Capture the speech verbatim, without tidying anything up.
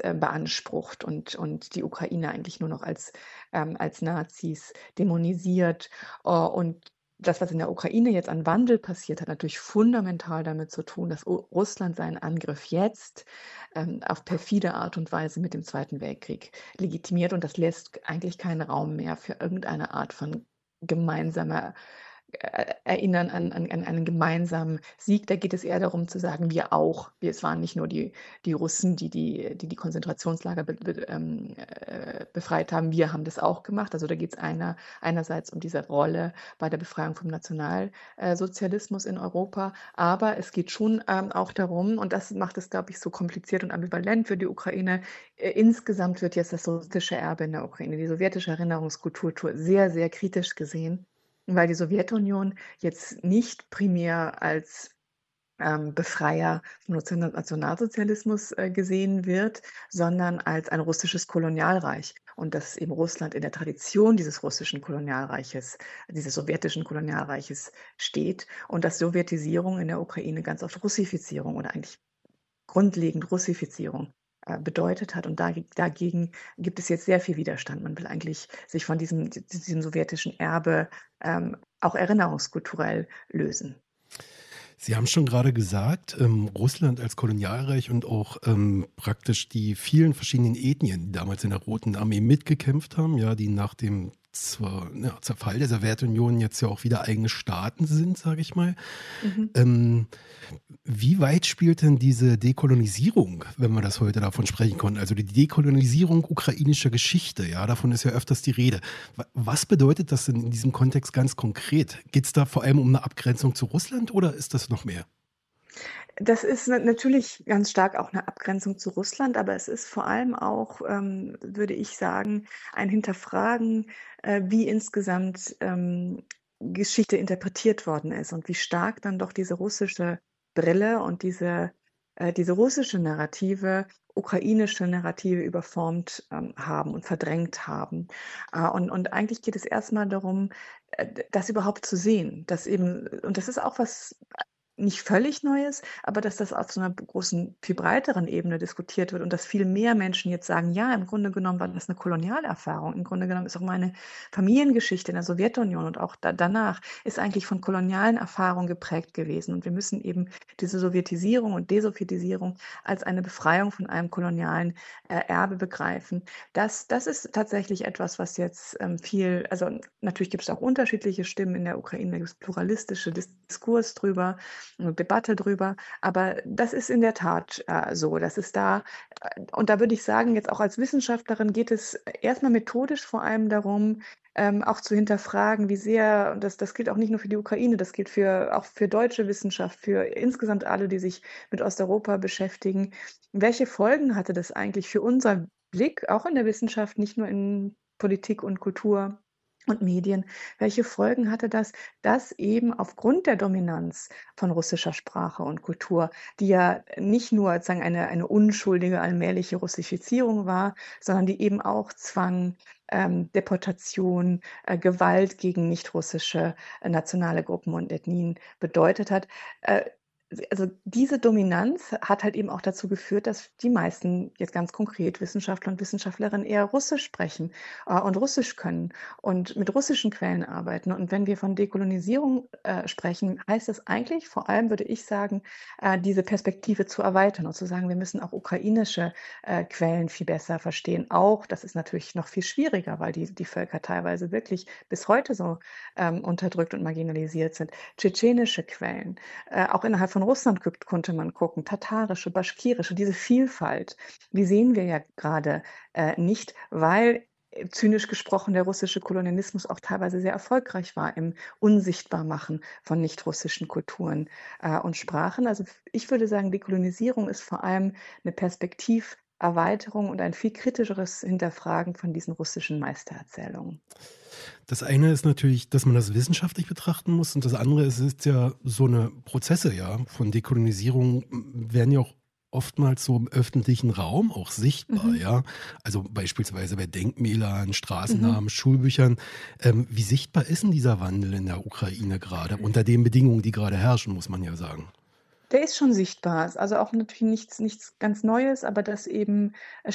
äh, beansprucht und und die Ukraine eigentlich nur noch als ähm, als Nazis dämonisiert. Äh, und das, was in der Ukraine jetzt an Wandel passiert, hat natürlich fundamental damit zu tun, dass U Russland seinen Angriff jetzt, ähm, auf perfide Art und Weise mit dem Zweiten Weltkrieg legitimiert und das lässt eigentlich keinen Raum mehr für irgendeine Art von gemeinsamer äh, Erinnern an an an einen gemeinsamen Sieg. Da geht es eher darum zu sagen: „Wir auch. Wir es waren nicht nur die die Russen, die die die die Konzentrationslager be be ähm, äh, befreit haben. Wir haben das auch gemacht.“ Also, da geht es einer einerseits um diese Rolle bei der Befreiung vom Nationalsozialismus äh, Sozialismus in Europa, aber es geht schon, ähm, auch darum und das macht es, glaube ich, so kompliziert und ambivalent für die Ukraine. Äh, insgesamt wird jetzt das sowjetische Erbe in der Ukraine, die sowjetische Erinnerungskultur sehr, sehr kritisch gesehen, weil die Sowjetunion jetzt nicht primär als, ähm, Befreier vom Nation Nationalsozialismus, äh, gesehen wird, sondern als ein russisches Kolonialreich und dass eben Russland in der Tradition dieses russischen Kolonialreiches, dieses sowjetischen Kolonialreiches steht und dass Sowjetisierung in der Ukraine ganz oft Russifizierung oder eigentlich grundlegend Russifizierung, äh, bedeutet hat. Und dageg dagegen gibt es jetzt sehr viel Widerstand. Man will eigentlich sich von diesem d diesem sowjetischen Erbe, ähm, auch erinnerungskulturell lösen. Sie haben schon gerade gesagt, ähm, Russland als Kolonialreich und auch, ähm, praktisch die vielen verschiedenen Ethnien, die damals in der Roten Armee mitgekämpft haben, ja, die nach dem Zer ja, Zerfall der Sowjetunion jetzt ja auch wieder eigene Staaten sind, sage ich mal. Mhm. Ähm, wie weit spielt denn diese Dekolonisierung, wenn wir das heute davon sprechen konnten, also die Dekolonisierung ukrainischer Geschichte, ja, davon ist ja öfters die Rede. Wa was bedeutet das denn in diesem Kontext ganz konkret? Geht es da vor allem um eine Abgrenzung zu Russland oder ist das noch mehr? Das ist na natürlich ganz stark auch eine Abgrenzung zu Russland, aber es ist vor allem auch, ähm, würde ich sagen, ein Hinterfragen, äh, wie insgesamt, ähm, Geschichte interpretiert worden ist und wie stark dann doch diese russische Brille und diese äh, diese russische Narrative ukrainische Narrative überformt, ähm, haben und verdrängt haben. Äh, und und eigentlich geht es erst mal darum, äh, d das überhaupt zu sehen, dass eben und das ist auch was nicht völlig Neues, aber dass das auf so 'ner großen, viel breiteren Ebene diskutiert wird und dass viel mehr Menschen jetzt sagen: „Ja, im Grunde genommen war das 'ne Kolonialerfahrung. Im Grunde genommen ist auch meine Familiengeschichte in der Sowjetunion und auch da danach ist eigentlich von kolonialen Erfahrungen geprägt gewesen und wir müssen eben diese Sowjetisierung und Desowjetisierung als eine Befreiung von einem kolonialen, äh, Erbe begreifen.“ Das das ist tatsächlich etwas, was jetzt, ähm, viel also, natürlich gibt's auch unterschiedliche Stimmen in der Ukraine, da gibt's pluralistische Dis Diskurs drüber. 'Ne Debatte drüber. Aber das ist in der Tat, äh, so. Das ist da äh, und da würde ich sagen, jetzt auch als Wissenschaftlerin geht es erst mal methodisch vor allem darum, ähm, auch zu hinterfragen, wie sehr und das das gilt auch nicht nur für die Ukraine, das gilt für auch für deutsche Wissenschaft, für insgesamt alle, die sich mit Osteuropa beschäftigen. Welche Folgen hatte das eigentlich für unser Blick, auch in der Wissenschaft, nicht nur in Politik und Kultur und Medien? Welche Folgen hatte das, dass eben aufgrund der Dominanz von russischer Sprache und Kultur, die ja nicht nur sozusagen eine eine unschuldige, allmähliche Russifizierung war, sondern die eben auch Zwang, ähm, Deportation, äh, Gewalt gegen nicht-russische, äh, nationale Gruppen und Ethnien bedeutet hat. Äh, also diese Dominanz hat halt eben auch dazu geführt, dass die meisten jetzt ganz konkret Wissenschaftler und Wissenschaftlerinnen eher Russisch sprechen, äh, und Russisch können und mit russischen Quellen arbeiten. Und wenn wir von Dekolonisierung, äh, sprechen, heißt das eigentlich vor allem, würde ich sagen, äh, diese Perspektive zu erweitern und zu sagen, wir müssen auch ukrainische, äh, Quellen viel besser verstehen. Auch das ist natürlich noch viel schwieriger, weil die die Völker teilweise wirklich bis heute so, ähm, unterdrückt und marginalisiert sind. Tschetschenische Quellen, äh, auch innerhalb von Russland guckt konnte man gucken, tatarische, baschkirische, diese Vielfalt, die sehen wir ja grade, äh, nicht, weil äh, zynisch gesprochen, der russische Kolonialismus auch teilweise sehr erfolgreich war im Unsichtbarmachen von nicht-russischen Kulturen, äh, und Sprachen. Also, f ich würde sagen, Dekolonisierung ist vor allem 'ne Perspektiverweiterung und ein viel kritischeres Hinterfragen von diesen russischen Meistererzählungen. Das eine ist natürlich, dass man das wissenschaftlich betrachten muss und das andere ist ist ja so 'ne Prozesse, ja, von Dekolonisierung m werden ja auch oftmals so im öffentlichen Raum auch sichtbar, Mhm. ja? Also, beispielsweise bei Denkmälern, Mhm. Straßennamen, Schulbüchern. Ähm, wie sichtbar ist 'n dieser Wandel in der Ukraine grade unter den Bedingungen, die grade herrschen, muss man ja sagen? Der ist schon sichtbar. Ist also auch natürlich nichts nichts ganz Neues, aber dass eben es